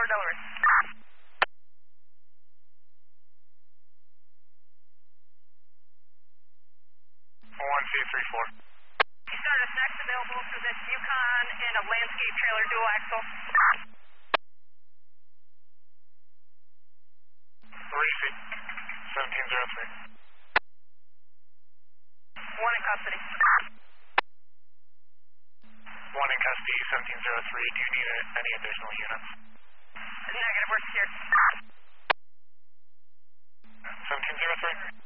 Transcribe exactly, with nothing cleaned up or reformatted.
four Delaware. one C three four. Stardust next available for this Yukon in a landscape trailer dual axle. three C, seventeen zero three. One in custody. One in custody, seventeen zero three. Do you need a, any additional units? Negative, we're secured. seventeen zero three.